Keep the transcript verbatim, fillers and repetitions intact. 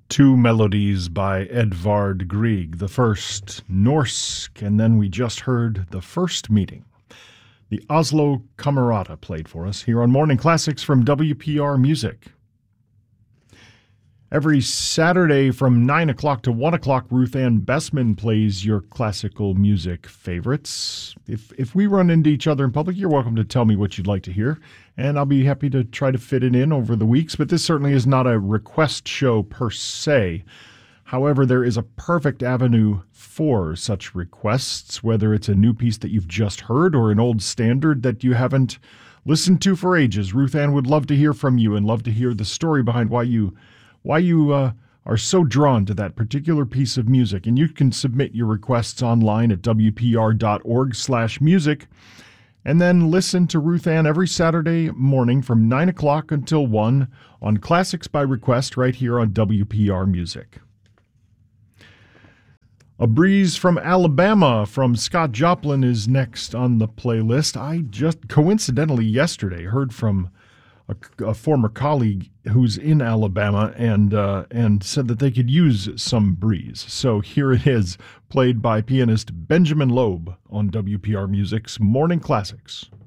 Two melodies by Edvard Grieg. The first, Norsk, and then we just heard The First Meeting. The Oslo Camerata played for us here on Morning Classics from W P R Music. Every Saturday from nine o'clock to one o'clock, Ruth Ann Bessman plays your classical music favorites. If if we run into each other in public, you're welcome to tell me what you'd like to hear, and I'll be happy to try to fit it in over the weeks, but this certainly is not a request show per se. However, there is a perfect avenue for such requests, whether it's a new piece that you've just heard or an old standard that you haven't listened to for ages. Ruth Ann would love to hear from you and love to hear the story behind why you why you uh, are so drawn to that particular piece of music. And you can submit your requests online at w p r dot org slash music, and then listen to Ruth Ann every Saturday morning from nine o'clock until one on Classics by Request right here on W P R Music. A Breeze from Alabama from Scott Joplin is next on the playlist. I just coincidentally yesterday heard from a, a former colleague who's in Alabama and uh, and said that they could use some breeze. So here it is, played by pianist Benjamin Loeb on W P R Music's Morning Classics.